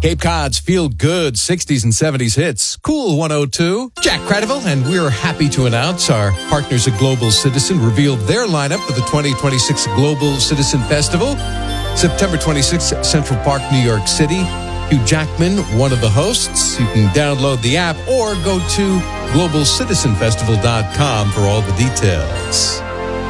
Cape Cod's feel-good 60s and 70s hits. Cool 102. Jack Cradiville, and we're happy to announce our partners at Global Citizen revealed their lineup for the 2026 Global Citizen Festival. September 26th, Central Park, New York City. Hugh Jackman, one of the hosts. You can download the app or go to globalcitizenfestival.com for all the details.